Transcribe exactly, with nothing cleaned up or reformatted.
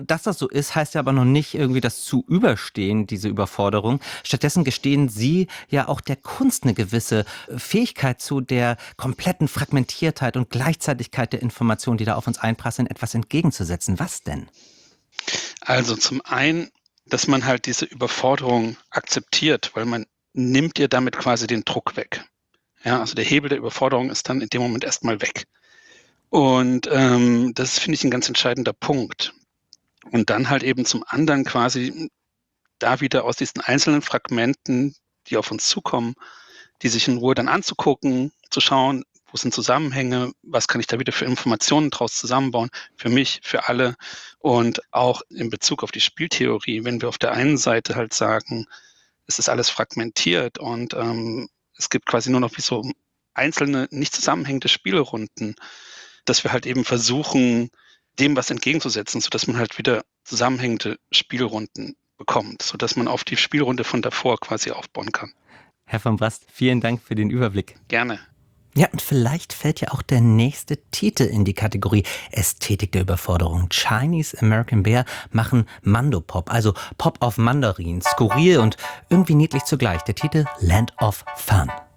Dass das so ist, heißt ja aber noch nicht irgendwie das zu überstehen, diese Überforderung. Stattdessen gestehen Sie ja auch der Kunst eine gewisse Fähigkeit zu, der kompletten Fragmentiertheit und Gleichzeitigkeit der Informationen, die da auf uns einprasseln, etwas entgegenzusetzen. Was denn? Also zum einen, dass man halt diese Überforderung akzeptiert, weil man nimmt ihr damit quasi den Druck weg. Ja, also der Hebel der Überforderung ist dann in dem Moment erstmal weg. Und ähm, das finde ich ein ganz entscheidender Punkt. Und dann halt eben zum anderen quasi da wieder aus diesen einzelnen Fragmenten, die auf uns zukommen, die sich in Ruhe dann anzugucken, zu schauen, wo sind Zusammenhänge, was kann ich da wieder für Informationen draus zusammenbauen, für mich, für alle. Und auch in Bezug auf die Spieltheorie, wenn wir auf der einen Seite halt sagen, es ist alles fragmentiert und ähm, es gibt quasi nur noch wie so einzelne, nicht zusammenhängende Spielrunden, dass wir halt eben versuchen, dem was entgegenzusetzen, sodass man halt wieder zusammenhängende Spielrunden bekommt, sodass man auf die Spielrunde von davor quasi aufbauen kann. Herr von Brast, vielen Dank für den Überblick. Gerne. Ja, und vielleicht fällt ja auch der nächste Titel in die Kategorie Ästhetik der Überforderung. Chinese American Bear machen Mandopop, also Pop auf Mandarin, skurril und irgendwie niedlich zugleich. Der Titel Land of Fun.